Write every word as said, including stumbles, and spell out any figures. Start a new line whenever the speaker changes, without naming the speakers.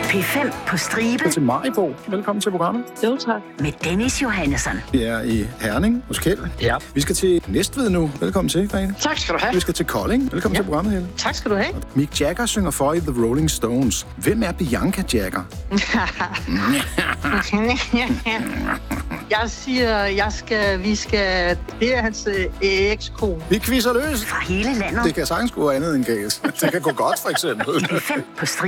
P fem på stribe.
Til Maribo. Velkommen til programmet.
Jo, tak.
Med Dennis Johannesson.
Vi er i Herning hos Kjeld.
Ja.
Vi skal til Næstved nu. Velkommen til, Grete.
Tak skal du have.
Vi skal til Kolding. Velkommen
Ja.
til programmet, Helle.
Tak skal du have.
Mick Jagger synger for i The Rolling Stones. Hvem er Bianca Jagger?
Jeg siger, jeg skal, vi skal, det er hans øh, ekskone.
Vi quizzer løs.
Fra hele landet.
Det kan sagtens gå andet end gæs. Det kan gå godt, for eksempel.
P fem på stribe.